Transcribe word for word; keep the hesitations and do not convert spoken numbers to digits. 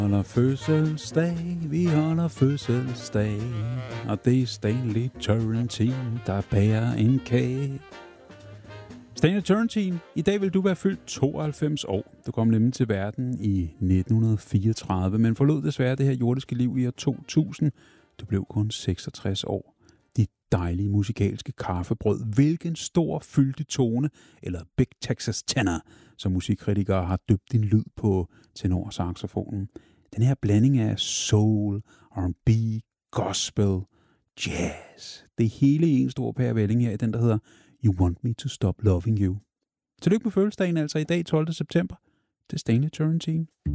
holder fødselsdag, vi holder fødselsdag, og det er Stanley Turrentine, der bærer en kage. Stanley Turrentine, i dag vil du være fyldt tooghalvfems år. Du kom nemlig til verden i nitten fireogtredive, men forlod desværre det her jordiske liv i år to tusind. Du blev kun seksogtres år. Dit dejlige musikalske kaffebrød. Hvilken stor fyldig tone, eller Big Texas Tenor, som musikkritikere har døbt din lyd på tenorsaxofonen. Den her blanding af soul, R and B, gospel, jazz. Det er hele en stor pærevælling her i den, der hedder You Want Me To Stop Loving You. Tillykke med fødselsdagen altså i dag, tolvte september. Det er Stanley Turrentine.